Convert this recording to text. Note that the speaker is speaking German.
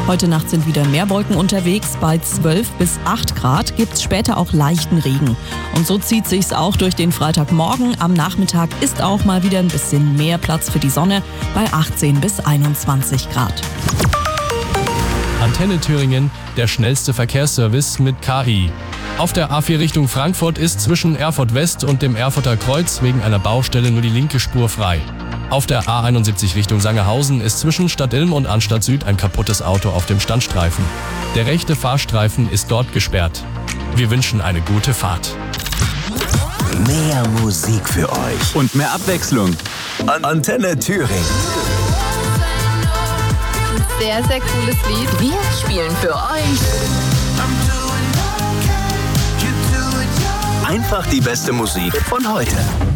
Heute Nacht sind wieder mehr Wolken unterwegs. Bei 12 bis 8 Grad gibt's später auch leichten Regen. Und so zieht sich's auch durch den Freitagmorgen. Am Nachmittag ist auch mal wieder ein bisschen mehr Platz für die Sonne bei 18 bis 21 Grad. Antenne Thüringen, der schnellste Verkehrsservice mit KI. Auf der A4 Richtung Frankfurt ist zwischen Erfurt West und dem Erfurter Kreuz wegen einer Baustelle nur die linke Spur frei. Auf der A71 Richtung Sangerhausen ist zwischen Stadt Ilm und Arnstadt Süd ein kaputtes Auto auf dem Standstreifen. Der rechte Fahrstreifen ist dort gesperrt. Wir wünschen eine gute Fahrt. Mehr Musik für euch und mehr Abwechslung. Antenne Thüringen. Sehr, sehr cooles Lied. Wir spielen für euch Einfach die beste Musik von heute.